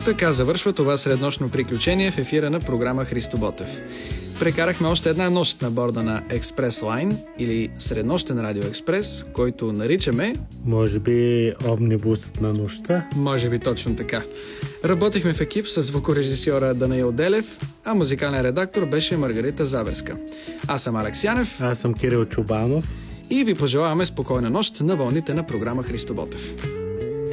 така завършва това среднощно приключение в ефира на програма Христо Ботев. Прекарахме още една нощ на борда на Експрес Лайн или Среднощен радио Експрес, който наричаме... Може би омнибусът на нощта? Може би точно така. Работихме в екип с звукорежисьора Данаил Делев, а музикален редактор беше Маргарита Заберска. Аз съм Алекс Янев. Аз съм Кирил Чубанов. И ви пожелаваме спокойна нощ на вълните на програма Христо Ботев.